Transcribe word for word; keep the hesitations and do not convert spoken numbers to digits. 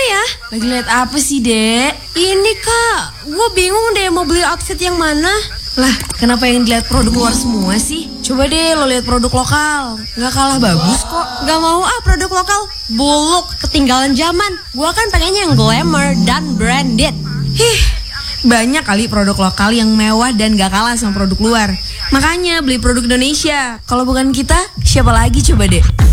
ya? Lagi lihat apa sih, Dek? Ini Kak, gue bingung deh mau beli outfit yang mana. Lah, kenapa yang dilihat produk luar semua sih? Coba deh lo lihat produk lokal. Nggak kalah bagus kok. Gak mau ah produk lokal. Buluk, ketinggalan zaman. Gue kan pengennya yang glamour dan branded. Hih, banyak kali produk lokal yang mewah dan gak kalah sama produk luar. Makanya beli produk Indonesia. Kalau bukan kita, siapa lagi coba deh?